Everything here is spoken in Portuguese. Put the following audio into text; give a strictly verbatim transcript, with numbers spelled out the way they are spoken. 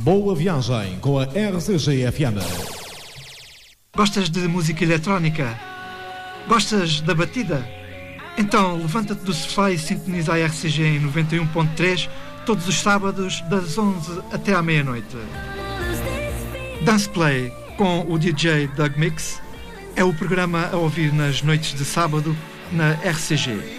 Boa viagem com a R C G F M. Gostas de música eletrónica? Gostas da batida? Então levanta-te do sofá e sintoniza a R C G em noventa e um ponto três todos os sábados das onze até à meia-noite. Dance Play com o D J Doug Mix é o programa a ouvir nas noites de sábado na R C G.